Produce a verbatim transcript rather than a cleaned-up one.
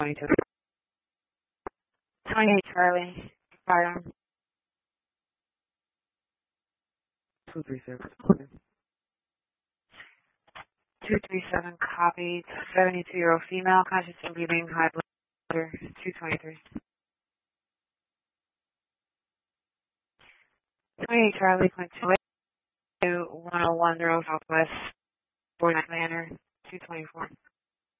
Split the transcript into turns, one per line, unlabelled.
twenty-two. twenty-eight Charlie, firearm.
two three six.
two three seven copied. seventy-two-year-old female, conscious and breathing, high blood pressure, two twenty-three. twenty-eight Charlie, point two eight, one oh one Road Southwest, forty-nine Manor, two twenty-four.